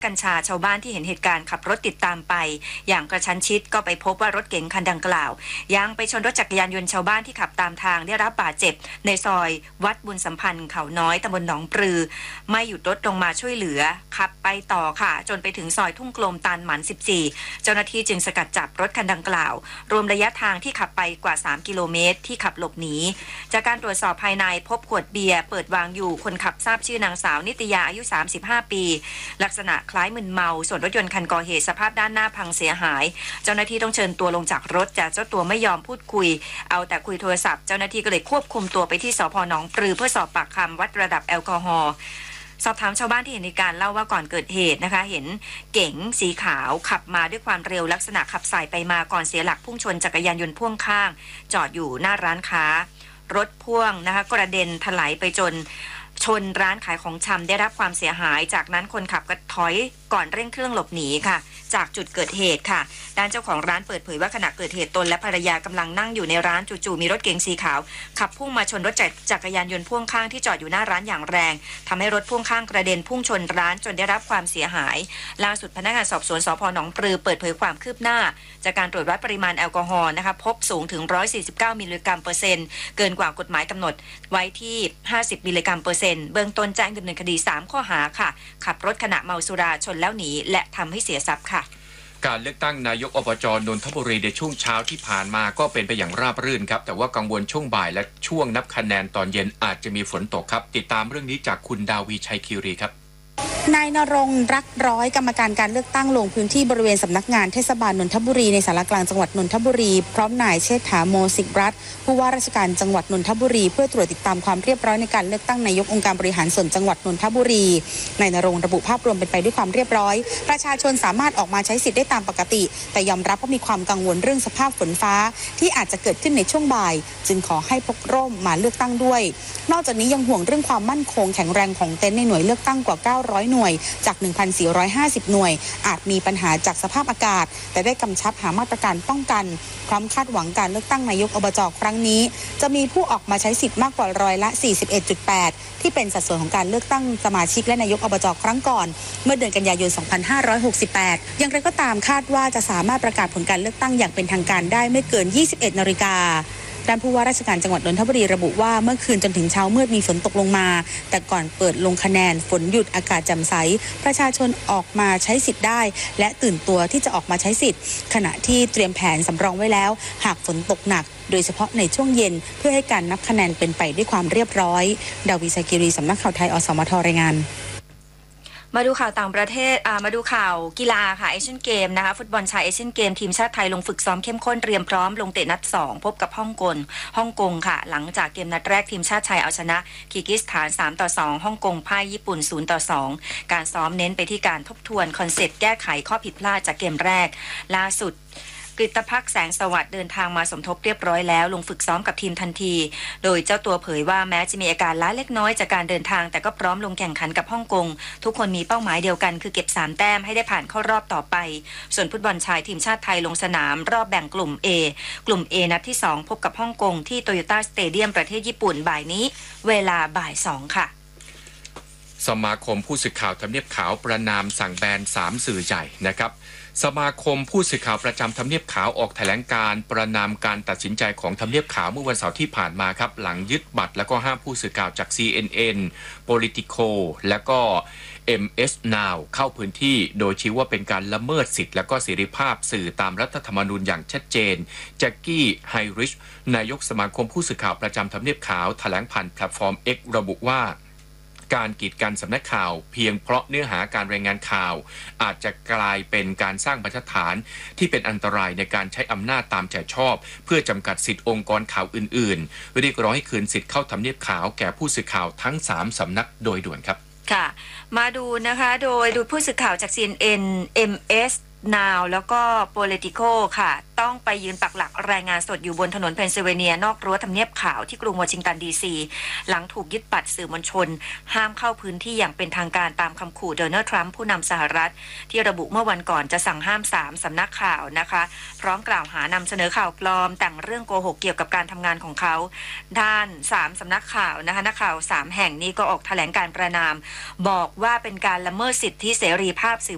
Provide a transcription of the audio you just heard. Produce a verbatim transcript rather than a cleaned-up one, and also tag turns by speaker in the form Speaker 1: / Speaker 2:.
Speaker 1: กัญชาชาวบ้านที่เห็นเหตุการณ์ขับรถติดตามไปอย่างกระชั้นชิดก็ไปพบว่ารถเก๋งคันดังกล่าวยังไปชนรถจักรยานยนต์ชาวบ้านที่ขับตามทางได้รับบาดเจ็บในซอยวัดบุญสัมพันธ์เขาน้อยตำบลหนองปลือไม่หยุดรถลงมาช่วยเหลือขับไปต่อค่ะจนไปถึงซอยทุ่งกลมตาลหมันสิบสี่เจ้าหน้าที่จึงสกัดจับรถคันดังกล่าวรวมระยะทางที่ขับไปกว่าสามกิโลเมตรที่ขับหลบหนีจากการตรวจสอบภายในพบขวดเบียร์เปิดวางอยู่คนขับทราบชื่อนางสาวนิตยาอายุสามสิบห้าปีลักษณะคล้ายมึนเมาส่วนรถยนต์คันก่อเหตุสภาพด้านหน้าพังเสียหายเจ้าหน้าที่ต้องเชิญตัวลงจากรถแต่เจ้าตัวไม่ยอมพูดคุยเอาแต่คุยโทรศัพท์เจ้าหน้าที่ก็เลยควบคุมตัวไปที่สภ.หนองปลือเพื่อสอบปากคำวัดระดับแอลกอฮอล์สอบถามชาวบ้านที่เห็นในการเล่าว่าก่อนเกิดเหตุนะคะเห็นเก๋งสีขาวขับมาด้วยความเร็วลักษณะขับสายไปมาก่อนเสียหลักพุ่งชนจักรยานยนต์พ่วงข้างจอดอยู่หน้าร้านค้ารถพ่วงนะคะกระเด็นถลายไปจนชนร้านขายของชำได้รับความเสียหายจากนั้นคนขับก็ถอยก่อนเร่งเครื่องหลบหนีค่ะจากจุดเกิดเหตุค่ะด้านเจ้าของร้านเปิดเผยว่าขณะเกิดเหตุตนและภรรยากำลังนั่งอยู่ในร้านจู่ๆมีรถเก๋งสีขาวขับพุ่งมาชนรถจักรยานยนต์พ่วงข้างที่จอดอยู่หน้าร้านอย่างแรงทำให้รถพ่วงข้างกระเด็นพุ่งชนร้านจนได้รับความเสียหายล่าสุดพนักงานสอบสวนสภ.หนองปลือเปิดเผยความคืบหน้าจากการตรวจวัดปริมาณแอลกอฮอล์นะคะพบสูงถึงหนึ่งร้อยสี่สิบเก้ามิลลิกรัมเปอร์เซ็นต์เกินกว่ากฎหมายกำหนดไว้ที่ห้าสิบมิลลิกรัมเปอร์เซ็นต์เบื้องต้นแจ้งดำเนินคดีสามข้อหาค่ะขับรถขณะเมาสุราชนแล้วหนีและทำให้เสียทรัพย์ค่ะ
Speaker 2: การเลือกตั้งนายกอบจ.นนทบุรีในช่วงเช้าที่ผ่านมาก็เป็นไปอย่างราบรื่นครับแต่ว่ากังวลช่วงบ่ายและช่วงนับคะแนนตอนเย็นอาจจะมีฝนตกครับติดตามเรื่องนี้จากคุณดาวีชัยคีรีครับ
Speaker 3: นายณรงค์รักร้อยกรรมการการเลือกตั้งลงพื้นที่บริเวณสำนักงานเทศบาลนนทบุรีในสารกลางจังหวัดนนทบุรีพร้อมนายเชษฐาโมสิกรัตน์ผู้ว่าราชการจังหวัดนนทบุรีเพื่อตรวจติดตามความเรียบร้อยในการเลือกตั้งนายกองค์การบริหารส่วนจังหวัดนนทบุรีนายณรงค์ระบุภาพรวมเป็นไปด้วยความเรียบร้อยประชาชนสามารถออกมาใช้สิทธิ์ได้ตามปกติแต่ยอมรับว่ามีความกังวลเรื่องสภาพฝนฟ้าที่อาจจะเกิดขึ้นในช่วงบ่ายจึงขอให้พกร่มมาเลือกตั้งด้วยนอกจากนี้ยังห่วงเรื่องความมั่นคงแข็งแรงของเต็นท์ในหน่วยเลือกตั้งกว่าเก้าร้อยหน่วยจาก หนึ่งพันสี่ร้อยห้าสิบ หน่วยอาจมีปัญหาจากสภาพอากาศแต่ได้กำชับหามาตรการป้องกันพร้อมคาดหวังการเลือกตั้งนายกอบจ.ครั้งนี้จะมีผู้ออกมาใช้สิทธิ์มากกว่าร้อยละ สี่สิบเอ็ดจุดแปด ที่เป็นสัดส่วนของการเลือกตั้งสมาชิกและนายกอบจ.ครั้งก่อนเมื่อเดือนกันยายน สองพันห้าร้อยหกสิบแปด อย่างไรก็ตามคาดว่าจะสามารถประกาศผลการเลือกตั้งอย่างเป็นทางการได้ไม่เกิน ยี่สิบเอ็ด นาฬิกาด้านผู้ว่าราชการจังหวัดนนทบุรีระบุว่าเมื่อคืนจนถึงเช้ามืดมีฝนตกลงมาแต่ก่อนเปิดลงคะแนนฝนหยุดอากาศแจ่มใสประชาชนออกมาใช้สิทธิ์ได้และตื่นตัวที่จะออกมาใช้สิทธิ์ขณะที่เตรียมแผนสำรองไว้แล้วหากฝนตกหนักโดยเฉพาะในช่วงเย็นเพื่อให้การนับคะแนนเป็นไปด้วยความเรียบร้อยดาวิชัยกิรีสำนักข่าวไทยอสมทรายงาน
Speaker 1: มาดูข่าวต่างประเทศมาดูข่าวกีฬาค่ะเอเชียนเกมนะคะฟุตบอลชายเอเชียนเกมทีมชาติไทยลงฝึกซ้อมเข้มข้นเตรียมพร้อมลงเตะนัดสองพบกับฮ่องกงฮ่องกงค่ะหลังจากเกมนัดแรกทีมชาติไทยเอาชนะคีร์กิสถานสามต่อสองฮ่องกงพ่ายญี่ปุ่นศูนย์ต่อสองการซ้อมเน้นไปที่การทบทวนคอนเซ็ปต์แก้ไขข้อผิดพลาดจากเกมแรกล่าสุดกฤตภักดิ์แสงสวัสดิ์เดินทางมาสมทบเรียบร้อยแล้วลงฝึกซ้อมกับทีมทันทีโดยเจ้าตัวเผยว่าแม้จะมีอาการล้าเล็กน้อยจากการเดินทางแต่ก็พร้อมลงแข่งขันกับฮ่องกงทุกคนมีเป้าหมายเดียวกันคือเก็บสามแต้มให้ได้ผ่านเข้ารอบต่อไปส่วนฟุตบอลชายทีมชาติไทยลงสนามรอบแบ่งกลุ่ม A กลุ่ม A นัดที่สองพบกับฮ่องกงที่โตโยต้าสเตเดียมประเทศญี่ปุ่นบ่ายนี้เวลาบ่ายสองค่ะ
Speaker 2: สมาคมผู้สื่อข่าวทำเนียบขาวประนามสั่งแบนสามสื่อใหญ่นะครับสมาคมผู้สื่อข่าวประจำทำเนียบขาวออกแถลงการประนามการตัดสินใจของทำเนียบขาวเมื่อวันเสาร์ที่ผ่านมาครับหลังยึดบัตรแล้วก็ห้ามผู้สื่อข่าวจาก ซี เอ็น เอ็น Politico แล้วก็ เอ็ม เอส Now เข้าพื้นที่โดยชี้ว่าเป็นการละเมิดสิทธิ์และก็เสรีภาพสื่อตามรัฐธรรมนูญอย่างชัดเจนแจ็คกี้ไฮริชนายกสมาคมผู้สื่อข่าวประจำทำเนียบขาวแถลงผ่านแพลตฟอร์ม X ระบุว่าการกีดกันสำนักข่าวเพียงเพราะเนื้อหาการรายงานข่าวอาจจะกลายเป็นการสร้างบรรทัดฐานที่เป็นอันตรายในการใช้อำนาจตามใจชอบเพื่อจำกัดสิทธิองค์กรข่าวอื่นๆเรียกร้องให้คืนสิทธิ์เข้าทำเนียบขาวแก่ผู้สื่อข่าวทั้งสามสำนักโดยด่วนครับ
Speaker 1: ค่ะมาดูนะคะโดยดูผู้สื่อข่าวจาก ซี เอ็น เอ็น เอ็ม เอส Now แล้วก็ Politico ค่ะต้องไปยืนปักหลักรายงานสดอยู่บนถนนเพนซิลเวเนียนอกรั้วทำเนียบขาวที่กรุงวอชิงตันดีซีหลังถูกยึดบัตรสื่อมวลชนห้ามเข้าพื้นที่อย่างเป็นทางการตามคำขู่โดนัลด์ทรัมป์ผู้นำสหรัฐที่ระบุเมื่อวันก่อนจะสั่งห้ามสามสำนักข่าวนะคะพร้อมกล่าวหานำเสนอข่าวปลอมแต่งเรื่องโกหกเกี่ยวกับการทำงานของเขาด้านสามสำนักข่าวนะคะนักข่าวสามแห่งนี้ก็ออกแถลงการประนามบอกว่าเป็นการละเมิดสิทธิเสรีภาพสื่อ